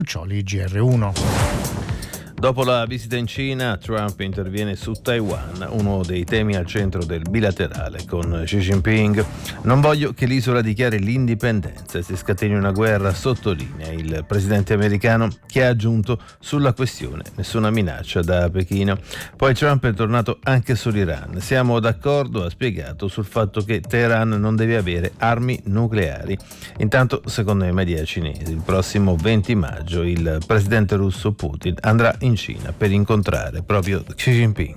Cioli GR1. Dopo la visita in Cina, Trump interviene su Taiwan, uno dei temi al centro del bilaterale con Xi Jinping. Non voglio che l'isola dichiari l'indipendenza e si scateni una guerra, sottolinea il presidente americano, che ha aggiunto sulla questione nessuna minaccia da Pechino. Poi Trump è tornato anche sull'Iran. Siamo d'accordo, ha spiegato, sul fatto che Teheran non deve avere armi nucleari. Intanto, secondo i media cinesi, il prossimo 20 maggio il presidente russo Putin andrà in Cina per incontrare proprio Xi Jinping.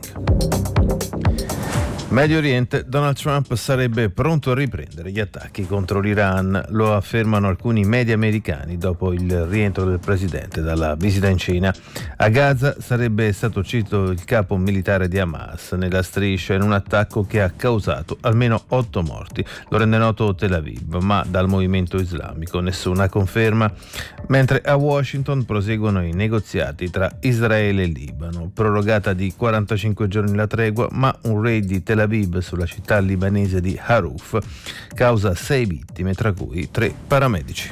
Medio Oriente, Donald Trump sarebbe pronto a riprendere gli attacchi contro l'Iran, lo affermano alcuni media americani dopo il rientro del presidente dalla visita in Cina. A Gaza sarebbe stato ucciso il capo militare di Hamas nella striscia in un attacco che ha causato almeno 8 morti, lo rende noto Tel Aviv, ma dal movimento islamico nessuna conferma. Mentre a Washington proseguono i negoziati tra Israele e Libano, prorogata di 45 giorni la tregua, ma un raid di Tel Aviv sulla città libanese di Haruf causa 6 vittime, tra cui 3 paramedici.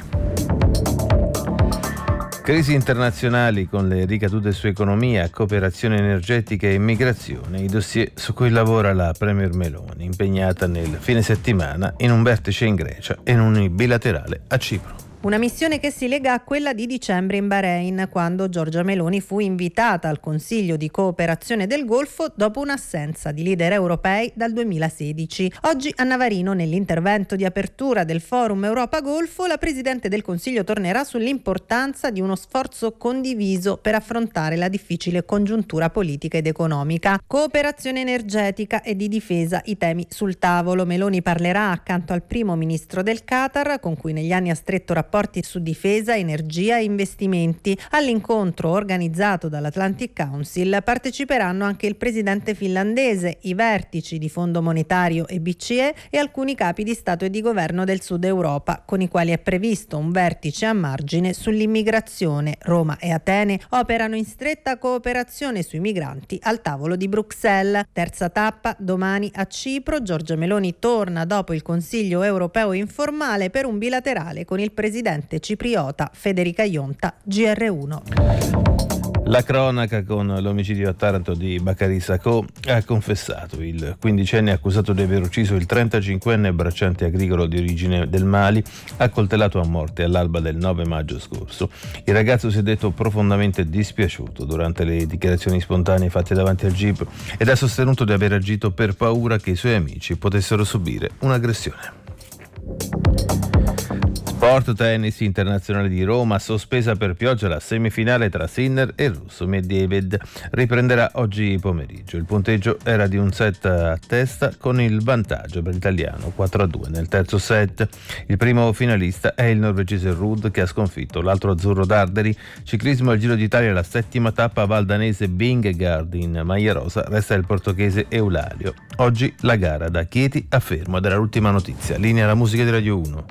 Crisi internazionali con le ricadute su economia, cooperazione energetica e immigrazione, i dossier su cui lavora la Premier Meloni, impegnata nel fine settimana in un vertice in Grecia e in un bilaterale a Cipro. Una missione che si lega a quella di dicembre in Bahrain, quando Giorgia Meloni fu invitata al Consiglio di cooperazione del Golfo dopo un'assenza di leader europei dal 2016. Oggi a Navarino, nell'intervento di apertura del Forum Europa-Golfo, la Presidente del Consiglio tornerà sull'importanza di uno sforzo condiviso per affrontare la difficile congiuntura politica ed economica. Cooperazione energetica e di difesa, i temi sul tavolo. Meloni parlerà accanto al primo ministro del Qatar, con cui negli anni ha stretto rapporti su difesa, energia e investimenti. All'incontro organizzato dall'Atlantic Council parteciperanno anche il presidente finlandese, i vertici di Fondo Monetario e BCE e alcuni capi di Stato e di Governo del Sud Europa, con i quali è previsto un vertice a margine sull'immigrazione. Roma e Atene operano in stretta cooperazione sui migranti al tavolo di Bruxelles. Terza tappa domani a Cipro. Giorgia Meloni torna dopo il Consiglio europeo informale per un bilaterale con il presidente cipriota Federica Ionta, GR1. La cronaca con l'omicidio a Taranto di Bakary Sacco. Ha confessato il quindicenne accusato di aver ucciso il 35enne bracciante agricolo di origine del Mali, accoltellato a morte all'alba del 9 maggio scorso. Il ragazzo si è detto profondamente dispiaciuto durante le dichiarazioni spontanee fatte davanti al GIP ed ha sostenuto di aver agito per paura che i suoi amici potessero subire un'aggressione. Sport, tennis, Internazionale di Roma, sospesa per pioggia la semifinale tra Sinner e il russo Medvedev. Riprenderà oggi pomeriggio. Il punteggio era di un set a testa con il vantaggio per l'italiano 4-2 nel terzo set. Il primo finalista è il norvegese Ruud, che ha sconfitto l'altro azzurro Darderi. Ciclismo al Giro d'Italia, la settima tappa valdanese Vingegaard in maglia rosa, resta il portoghese Eulalio. Oggi la gara da Chieti a Fermo ed era l'ultima notizia. Linea alla musica di Radio 1.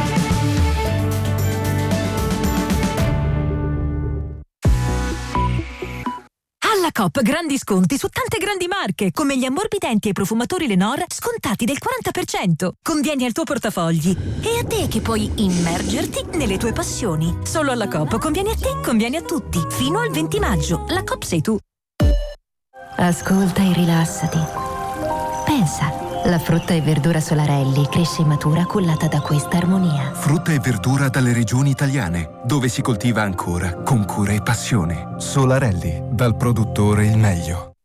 Alla Coop grandi sconti su tante grandi marche, come gli ammorbidenti e i profumatori Lenor scontati del 40%. Convieni al tuo portafogli. E a te che puoi immergerti nelle tue passioni. Solo alla Coop conviene a te, conviene a tutti. Fino al 20 maggio. La Coop sei tu. Ascolta e rilassati. Pensa. La frutta e verdura Solarelli cresce e matura cullata da questa armonia. Frutta e verdura dalle regioni italiane, dove si coltiva ancora con cura e passione. Solarelli, dal produttore il meglio.